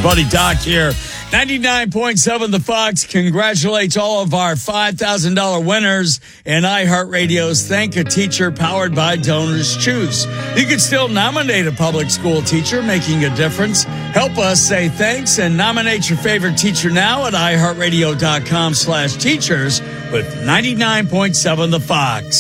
Buddy Doc here. 99.7 The Fox congratulates all of our $5,000 winners in iHeartRadio's Thank a Teacher powered by Donors Choose. You can still nominate a public school teacher making a difference. Help us say thanks and nominate your favorite teacher now at iHeartRadio.com/teachers with 99.7 The Fox.